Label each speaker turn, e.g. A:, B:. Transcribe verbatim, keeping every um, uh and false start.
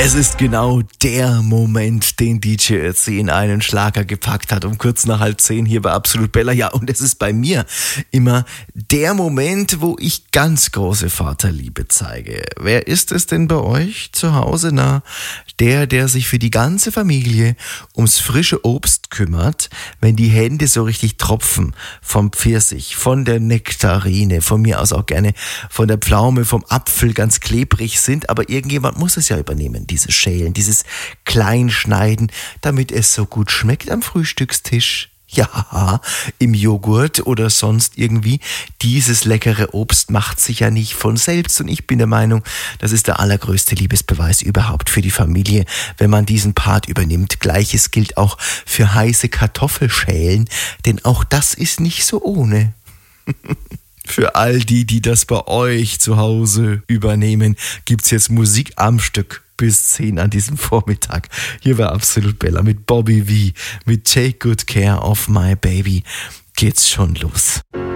A: Es ist genau der Moment, den D J Ötzi in einen Schlager gepackt hat, um kurz nach halb zehn hier bei Absolut Bella. Ja, und es ist bei mir immer der Moment, wo ich ganz große Vaterliebe zeige. Wer ist es denn bei euch zu Hause? Na, der, der sich für die ganze Familie ums frische Obst kümmert, wenn die Hände so richtig tropfen vom Pfirsich, von der Nektarine, von mir aus auch gerne von der Pflaume, vom Apfel ganz klebrig sind, aber irgendjemand muss es ja übernehmen, dieses Schälen, dieses Kleinschneiden, damit es so gut schmeckt am Frühstückstisch. Ja, im Joghurt oder sonst irgendwie. Dieses leckere Obst macht sich ja nicht von selbst und ich bin der Meinung, das ist der allergrößte Liebesbeweis überhaupt für die Familie, wenn man diesen Part übernimmt. Gleiches gilt auch für heiße Kartoffelschälen, denn auch das ist nicht so ohne. Für all die, die das bei euch zu Hause übernehmen, gibt's jetzt Musik am Stück bis zehn an diesem Vormittag. Hier war Absolut Bella mit Bobby V, mit Take Good Care of My Baby. Geht's schon los.